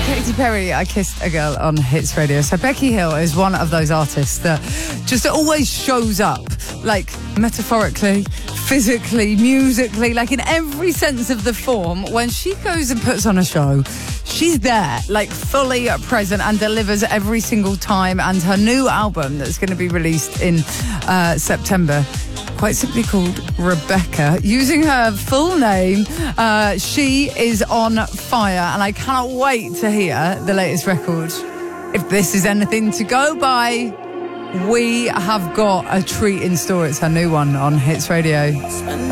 Katy Perry, I Kissed a Girl on Hits Radio. So Becky Hill is one of those artists that just always shows up, like metaphorically, physically, musically, like in every sense of the form. When she goes and puts on a show, she's there, like fully present and delivers every single time. And her new album that's going to be released in September, quite simply called Rebecca, using her full name, she is on fire, and I cannot wait to hear the latest record. If this is anything to go by, we have got a treat in store. It's her new one on Hits Radio.